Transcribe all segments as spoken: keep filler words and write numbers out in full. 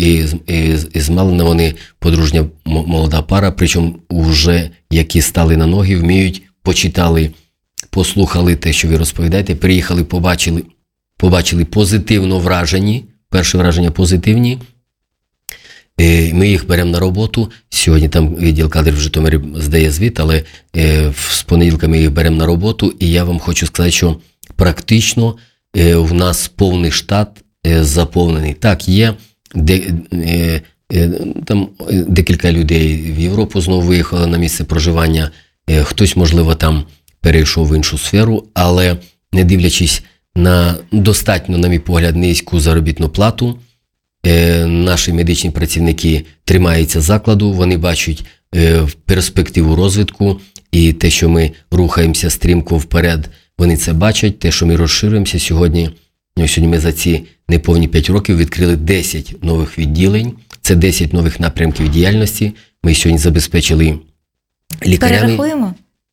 і, і, і з Малина вони подружня молода пара, причому вже які стали на ноги, вміють, почитали, послухали те, що ви розповідаєте, приїхали, побачили, побачили позитивно вражені, перші враження позитивні. Ми їх беремо на роботу. Сьогодні там відділ кадрів в Житомирі здає звіт, але з понеділка ми їх беремо на роботу. І я вам хочу сказати, що практично в нас повний штат заповнений. Так, є де, там декілька людей в Європу знову виїхали на місце проживання. Хтось, можливо, там перейшов в іншу сферу, але не дивлячись на достатньо, на мій погляд, низьку заробітну плату, наші медичні працівники тримаються закладу, вони бачать перспективу розвитку, і те, що ми рухаємося стрімко вперед, вони це бачать, те, що ми розширюємося сьогодні. Сьогодні ми за ці неповні п'ять років відкрили десять нових відділень, це десять нових напрямків діяльності. Ми сьогодні забезпечили лікарями. Перерахуємо?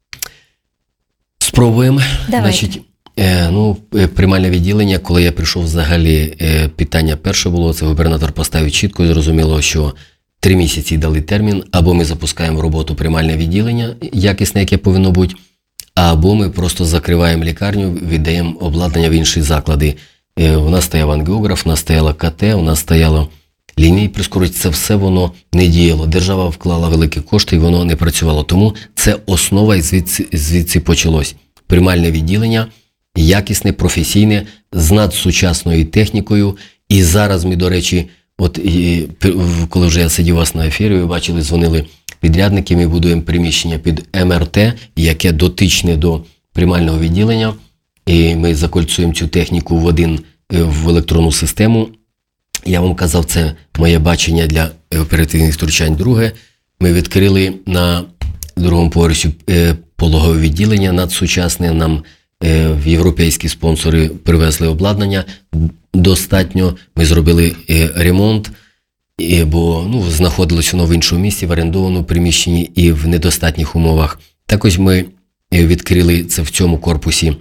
Спробуємо. Значить, ну, приймальне відділення, коли я прийшов взагалі, питання перше було, це губернатор поставив чітко і зрозуміло, що три місяці дали термін, або ми запускаємо в роботу приймальне відділення, якісне, яке повинно бути, або ми просто закриваємо лікарню, віддаємо обладнання в інші заклади. У нас стояв ангіограф, у нас стояла ка те, у нас стояло лінії прискорювач, це все воно не діяло. Держава вклала великі кошти і воно не працювало. Тому це основа і звідси, звідси почалось. Приймальне відділення, якісне, професійне, з надсучасною технікою. І зараз ми, до речі, от і, коли вже я сидів у вас на ефірі, ви бачили, дзвонили підрядники, ми будуємо приміщення під ем ер те, яке дотичне до приймального відділення. І ми закольцуємо цю техніку в один, в електронну систему. Я вам казав, це моє бачення для оперативних втручань. Друге, ми відкрили на другому поверсі пологове відділення надсучасне. Нам європейські спонсори привезли обладнання достатньо. Ми зробили ремонт, бо ну, знаходилося воно в іншому місці, в орендованому приміщенні і в недостатніх умовах. Також ми відкрили це в цьому корпусі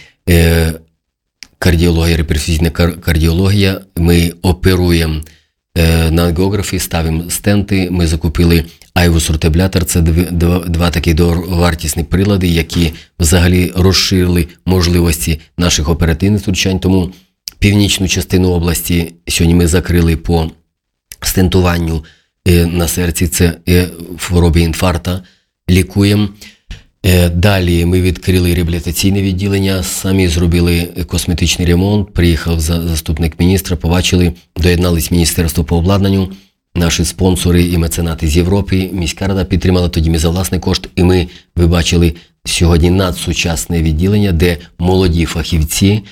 кардіологія, реперфузійна кардіологія. Ми оперуємо на ангіографі, ставимо стенти. Ми закупили айвус-ротаблятор. Це два, два такі вартісні прилади, які взагалі розширили можливості наших оперативних втручань. Тому північну частину області сьогодні ми закрили по стентуванню на серці. Це в хворобі інфаркта лікуємо. Далі ми відкрили реабілітаційне відділення, самі зробили косметичний ремонт, приїхав заступник міністра, побачили, доєднались Міністерство по обладнанню, наші спонсори і меценати з Європи, міська рада підтримала, тоді ми за власний кошт, і ми, ви бачили, сьогодні надсучасне відділення, де молоді фахівці,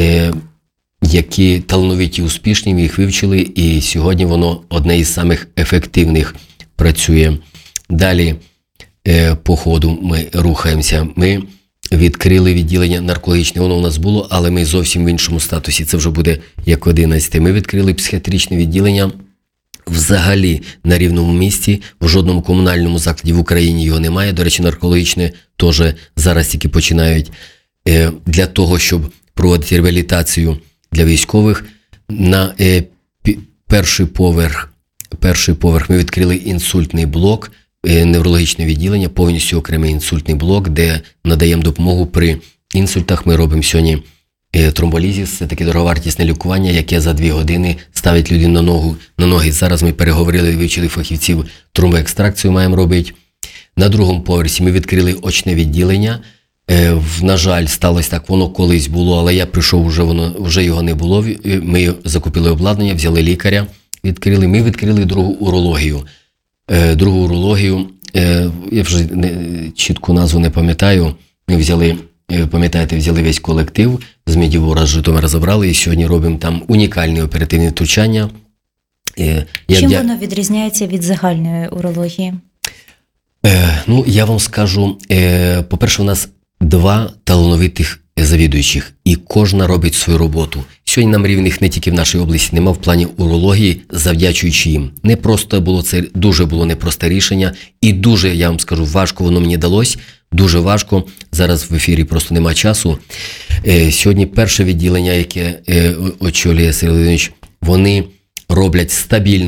які талановиті, успішні, ми їх вивчили, і сьогодні воно одне із самих ефективних працює. Далі по ходу ми рухаємося. Ми відкрили відділення наркологічне, воно у нас було, але ми зовсім в іншому статусі. Це вже буде як одинадцяте. Ми відкрили психіатричне відділення взагалі на рівному місці. В жодному комунальному закладі в Україні його немає. До речі, наркологічне теж зараз тільки починають. Для того, щоб проводити реабілітацію для військових, на перший поверх, перший поверх ми відкрили інсультний блок, неврологічне відділення, повністю окремий інсультний блок, де надаємо допомогу при інсультах. Ми робимо сьогодні тромболізис, це таке дороговартісне лікування, яке за дві години ставить людину на ногу, на ноги. Зараз ми переговорили, вивчили фахівців, тромбоекстракцію маємо робити. На другому поверсі ми відкрили очне відділення. На жаль, сталося так, воно колись було, але я прийшов, вже, воно, вже його не було. Ми закупили обладнання, взяли лікаря, відкрили. Ми відкрили другу урологію. Другу урологію, я вже не, чітку назву не пам'ятаю, ми взяли, пам'ятаєте, взяли весь колектив, з Медівора, з Житомира забрали, і сьогодні робимо там унікальні оперативні втручання. Чим я... воно відрізняється від загальної урології? Е, ну, я вам скажу, е, по-перше, у нас два талановитих завідуючих, і кожна робить свою роботу. Сьогодні нам рівних не тільки в нашій області нема в плані урології, завдячуючи їм. Не просто було це, дуже було непросте рішення, і дуже, я вам скажу, важко воно мені далось, дуже важко. Зараз в ефірі просто нема часу. Е, сьогодні перше відділення, яке е, очолює Сергій Володимирович, вони роблять стабільно